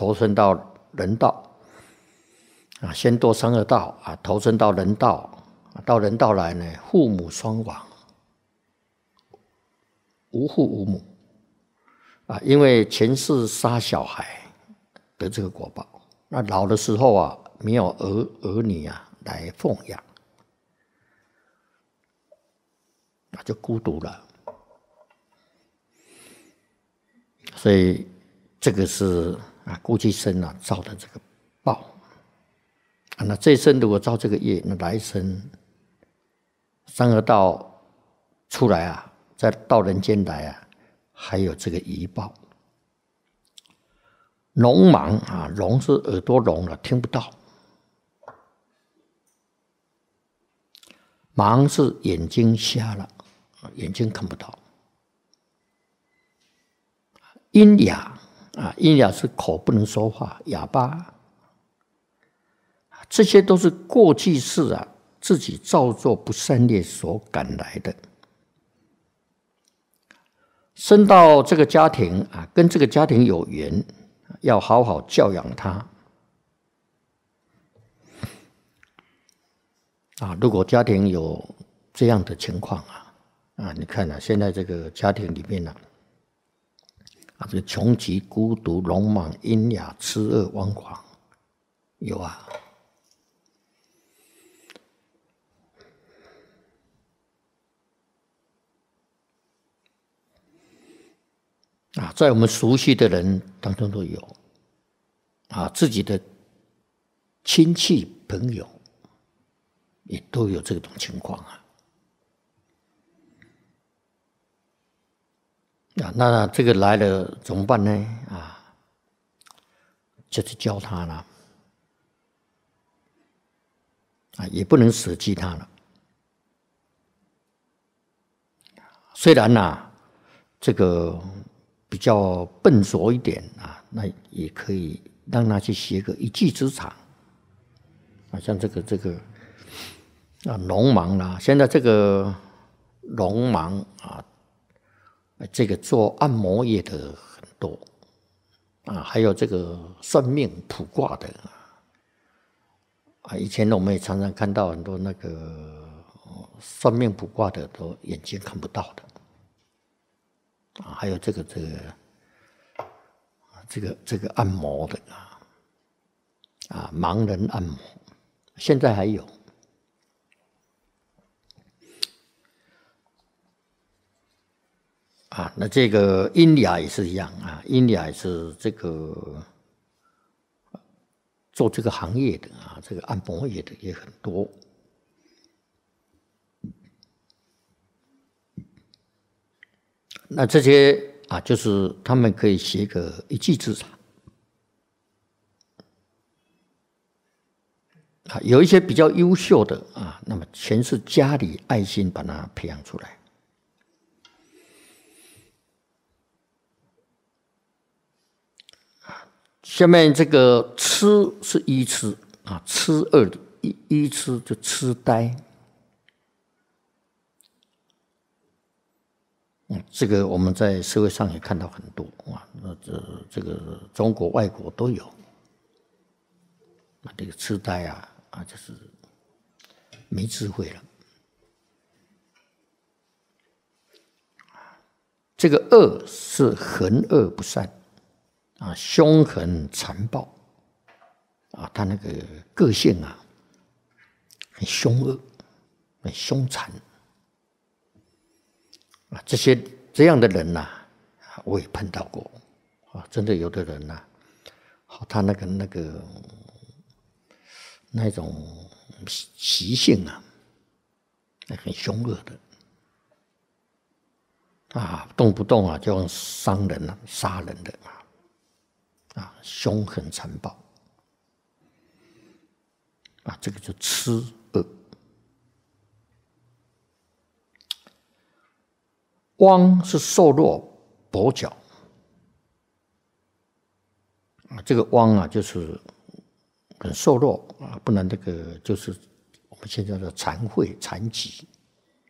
投身到人道啊，先堕三恶道啊，投身到人道，到人道来呢，父母双亡，无父无母啊，因为前世杀小孩得这个果报，那老的时候啊，没有儿女啊来奉养，那就孤独了。所以这个是啊，过去生啊造的这个报啊，那这一生如果造这个业，那来生三恶道出来啊，再到人间来啊，还有这个遗报。聋盲啊，聋是耳朵聋了，听不到；盲是眼睛瞎了，眼睛看不到。阴哑啊，阴哑是口不能说话，哑巴。这些都是过去世啊自己造作不善业所感来的。生到这个家庭啊，跟这个家庭有缘，要好好教养他啊。如果家庭有这样的情况啊，你看现在这个家庭里面这个穷极、孤独、聋盲、阴哑、痴恶、妄狂，有啊。在我们熟悉的人当中都有自己的亲戚朋友也都有这种情况那这个来了怎么办呢？就是教他了也不能舍弃他了。虽然这个比较笨拙一点那也可以让他去学个一技之长像这个聋盲啦，现在这个聋盲这个做按摩业的很多还有这个算命卜卦的以前我们也常常看到很多那个算命卜卦的都眼睛看不到的还有这个按摩的盲人按摩，现在还有那这个阴哑也是一样阴哑也是这个做这个行业的这个按摩业的也很多。那这些就是他们可以学个一技之长有一些比较优秀的那么全是家里爱心把他培养出来。下面这个痴是愚痴痴恶的愚痴就痴呆这个我们在社会上也看到很多这个中国外国都有这个痴呆就是没智慧了。这个恶是横恶不善凶狠残暴他那个个性很凶恶很凶残这样的人我也碰到过真的有的人他那种习性很凶恶的动不动就用伤人杀人的凶狠残暴这个就痴恶。汪是瘦弱跛脚这个汪就是很瘦弱不然这个就是我们现在的残废残疾